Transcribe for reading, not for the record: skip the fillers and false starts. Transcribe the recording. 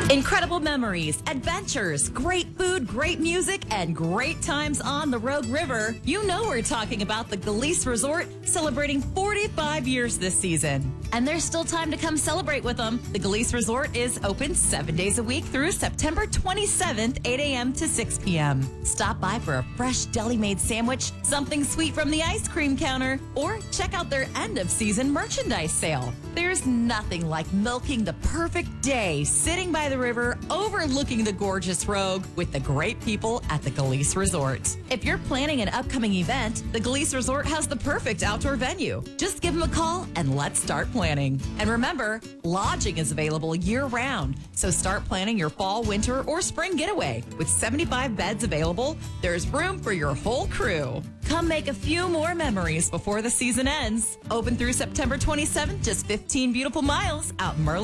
Incredible memories, adventures, great food, great music, and great times on the Rogue River. You know we're talking about the Galice Resort, celebrating 45 years this season. And there's still time to come celebrate with them. The Galice Resort is open 7 days a week through September 27th, 8 a.m. to 6 p.m. Stop by for a fresh deli-made sandwich, something sweet from the ice cream counter, or check out their end-of-season merchandise sale. There's nothing like milking the perfect day sitting by the river overlooking the gorgeous Rogue with the great people at the Galice Resort. If you're planning an upcoming event, the Galice Resort has the perfect outdoor venue. Just give them a call and let's start planning. And remember, lodging is available year-round, so start planning your fall, winter, or spring getaway. With 75 beds available, there's room for your whole crew. Come make a few more memories before the season ends. Open through September 27th, just 15 beautiful miles out in Merlin.